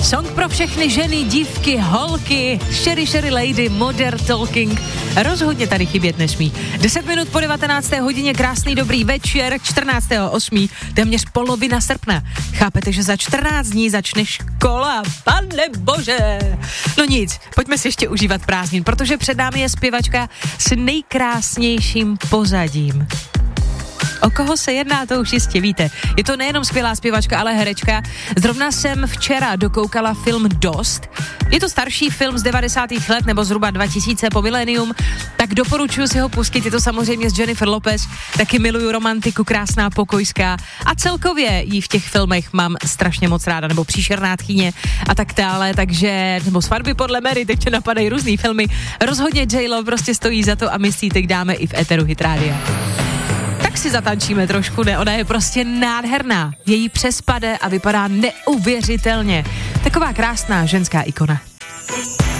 Song pro všechny ženy, dívky, holky, Sherry Lady, Modern Talking, rozhodně tady chybět nesmí. 10 minut po 19. hodině, krásný dobrý večer, 14.8., téměř polovina srpna. Chápete, že za 14 dní začne škola, pane bože. No nic, pojďme si ještě užívat prázdnin, protože před námi je zpěvačka s nejkrásnějším pozadím. O koho se jedná, to už jistě víte. Je to nejenom skvělá zpěvačka, ale herečka. Zrovna jsem včera dokoukala film Dost. Je to starší film z 90. let, nebo zhruba 2000 po milénium, tak doporučuji si ho pustit. Je to samozřejmě s Jennifer Lopez, taky miluju romantiku, krásná, pokojská a celkově jí v těch filmech mám strašně moc ráda, nebo Příšerná tchýně a tak dále, takže, nebo Svatby podle Mary, teď tě napadají různý filmy. Rozhodně J.Lo prostě stojí za to a my si ji teď dáme i v éteru Hit Rádia. Tak si zatančíme trošku, ne? Ona je prostě nádherná. Její přespade a vypadá neuvěřitelně. Taková krásná ženská ikona.